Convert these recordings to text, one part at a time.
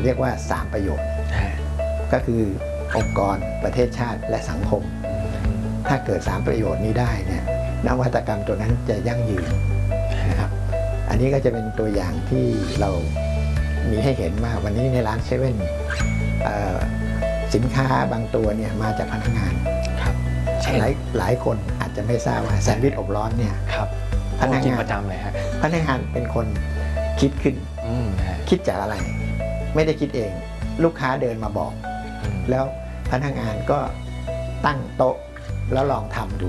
เรียกว่า3ประโยชน์ก็คือองค์กรประเทศชาติและสังคมถ้าเกิด3ประโยชน์นี้ได้เนี่ยนวัตกรรมตัวนั้นจะยั่งยืนนะครับอันนี้ก็จะเป็นตัวอย่างที่เรามีให้เห็นว่าวันนี้ในร้านเซเว่นสินค้าบางตัวเนี่ยมาจากพนักงานหลายคนอาจจะไม่ทราบว่าแซนด์วิชอบร้อนเนี่ยพนักงานประจำเลยฮะพนักงานเป็นคนคิดขึ้นคิดจากอะไรไม่ได้คิดเองลูกค้าเดินมาบอกแล้วพนักงานก็ตั้งโต๊ะแล้วลองทำดู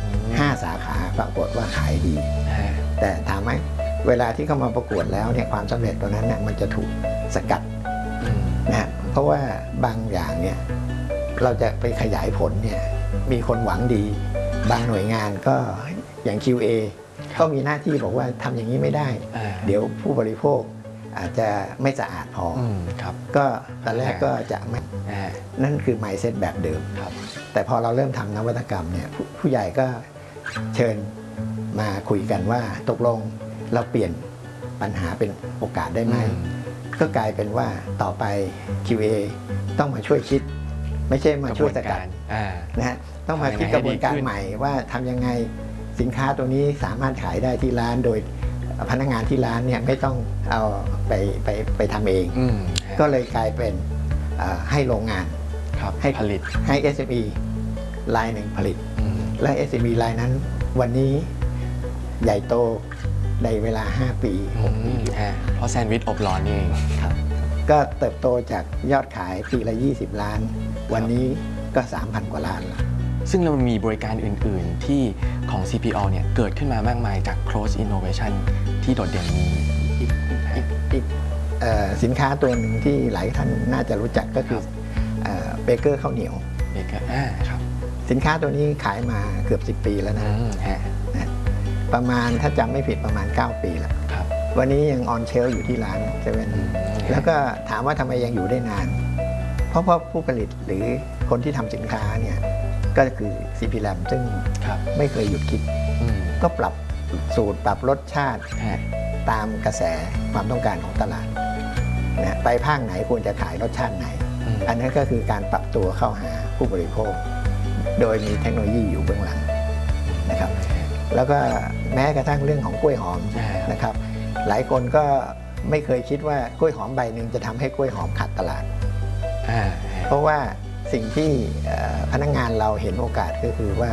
5 สาขาปรากฏว่าขายดีแต่ถามไหมเวลาที่เข้ามาประกวดแล้วเนี่ยความสำเร็จตัวนั้นเนี่ยมันจะถูกสกัดนะเพราะว่าบางอย่างเนี่ยเราจะไปขยายผลเนี่ยมีคนหวังดีบางหน่วยงานก็อย่าง QA ก็มีหน้าที่บอกว่าทำอย่างนี้ไม่ได้เดี๋ยวผู้บริโภคอาจจะไม่สะอาดพอก็ตอนแรกก็จะไม่นั่นคือ mindset แบบเดิมแต่พอเราเริ่มทำนวัตกรรมเนี่ยผู้ใหญ่ก็เชิญมาคุยกันว่าตกลงเราเปลี่ยนปัญหาเป็นโอกาสได้ไหมก็กลายเป็นว่าต่อไป QA ต้องมาช่วยคิดไม่ใช่มาช่วยสกัดนะฮะต้องมาคิดกระบวนการใหม่ว่าทำยังไงสินค้าตัวนี้สามารถขายได้ที่ร้านโดยพนักงานที่ร้านเนี่ยไม่ต้องเอาไปทำเองก็เลยกลายเป็นให้โรงงานให้ผลิตให้ SME รายหนึ่งผลิตและ SME รายนั้นวันนี้ใหญ่โตในเวลา5 ปี6 ปีเพราะแซนด์วิชอบร้อนนี่เองก็เติบโตจากยอดขายปีละ20 ล้านวันนี้ก็ 3,000 กว่าล้านแล้วซึ่งเรามีบริการอื่นๆที่ของ CPO เนี่ยเกิดขึ้นมามากมายจาก Cross Innovation ที่โดดเด่นมีอีกสินค้าตัวหนึ่งที่หลายท่านน่าจะรู้จักก็คือเบเกอร์ข้าวเหนียวเบเกอร์ครับสินค้าตัวนี้ขายมาเกือบ10 ปีแล้วนะประมาณถ้าจำไม่ผิดประมาณ9 ปีแล้ววันนี้ยังออนเชลอยู่ที่ร้านเซเว่นแล้วก็ถามว่าทำไมยังอยู่ได้นานเพราะผู้ผลิตหรือคนที่ทำสินค้าเนี่ยก็คือ CP Lab ซึ่งไม่เคยหยุดคิดก็ปรับสูตรปรับรสชาติตามกระแสความต้องการของตลาดนะไปภาคไหนควรจะขายรสชาติไหนอันนั้นก็คือการปรับตัวเข้าหาผู้บริโภคโดยมีเทคโนโลยีอยู่เบื้องหลังนะครับแล้วก็แม้กระทั่งเรื่องของกล้วยหอมนะครับหลายคนก็ไม่เคยคิดว่ากล้วยหอมใบหนึ่งจะทำให้กล้วยหอมขาดตลาดเพราะว่าสิ่งที่พนักงานเราเห็นโอกาสก็คือว่า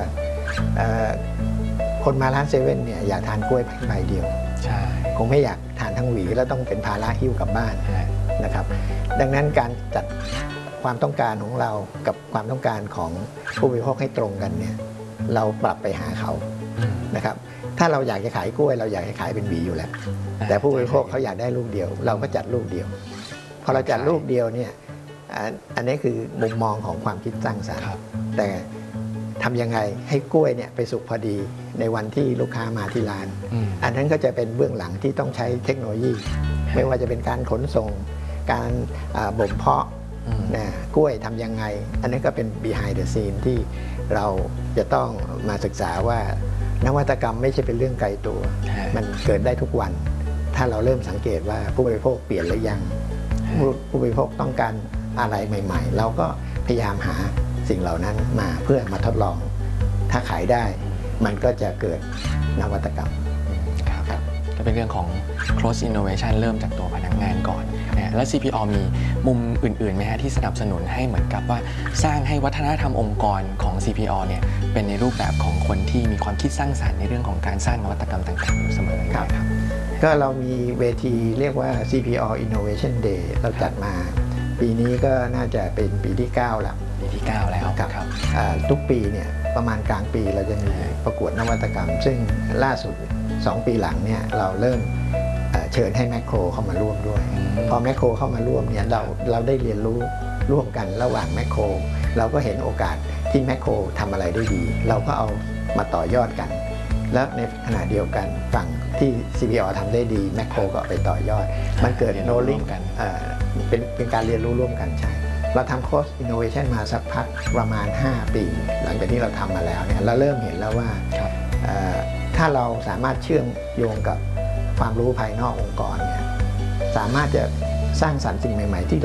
คนมาร้านเซเว่นเนี่ยอยากทานกล้วยใบเดียวคงไม่อยากทานทั้งหวีแล้วต้องเป็นภาระหิ้วกลับบ้านนะครับดังนั้นการจัดความต้องการของเรากับความต้องการของผู้บริโภคให้ตรงกันเนี่ยเราปรับไปหาเขานะครับถ้าเราอยากจะขายกล้วยเราอยากจะขายเป็นหวีอยู่แล้วแต่ผู้บริโภคเขาอยากได้ลูกเดียวเราก็จัดลูกเดียวพอเราจัดลูกเดียวเนี่ยอันนี้คือมุมมองของความคิดสร้างสรรค์แต่ทำยังไงให้กล้วยเนี่ยไปสุกพอดีในวันที่ลูกค้ามาที่ร้านอันนั้นก็จะเป็นเบื้องหลังที่ต้องใช้เทคโนโลยีไม่ว่าจะเป็นการขนส่งการบ่มเพาะกล้วยทำยังไงอันนี้ก็เป็น behind the scene ที่เราจะต้องมาศึกษาว่านวัตกรรมไม่ใช่เป็นเรื่องไกลตัวมันเกิดได้ทุกวันถ้าเราเริ่มสังเกตว่าผู้บริโภคเปลี่ยนหรือยังผู้บริโภคต้องการอะไรใหม่ๆเราก็พยายามหาสิ่งเหล่านั้นมาเพื่อมาทดลองถ้าขายได้มันก็จะเกิดนวัตกรรมครับก็เป็นเรื่องของ cross innovation เริ่มจากตัวพนักงานก่อนนะแล้ว CPO มีมุมอื่นๆไหมฮะที่สนับสนุนให้เหมือนกับว่าสร้างให้วัฒนธรรมองค์กรของ CPO เนี่ยเป็นในรูปแบบของคนที่มีความคิดสร้างสรรค์ในเรื่องของการสร้างนวัตกรรมต่างๆอยู่เสมอครับก็เรามีเวทีเรียกว่า CPO Innovation Day เราจัดมาปีนี้ก็น่าจะเป็นปีที่9แล้วปีที่9แล้วครับทุกปีเนี่ยประมาณกลางปีเราจะมีประกวดนวัตกรรมซึ่งล่าสุด2 ปีหลังเนี่ยเราเริ่มเชิญให้แมคโครเข้ามาร่วมด้วยพอแมคโครเข้ามาร่วมเนี่ยเราได้เรียนรู้ร่วมกันระหว่างแมคโครเราก็เห็นโอกาสที่แมคโครทำอะไรได้ดีเราก็เอามาต่อยอดกันแล้วในขณะเดียวกันฝั่งที่ CPO ทำได้ดีแมคโครก็ไปต่อยอดมันเกิดโนลิ่งกันเป็นการเรียนรู้ร่วมกันใช่เราทำ Cross Innovation มาสักพักประมาณ5 ปีหลังจากที่เราทำมาแล้วเนี่ยเราเริ่มเห็นแล้วว่าถ้าเราสามารถเชื่อมโยงกับความรู้ภายนอกองค์กรเนี่ยสามารถจะสร้างสรรค์สิ่งใหม่ๆที่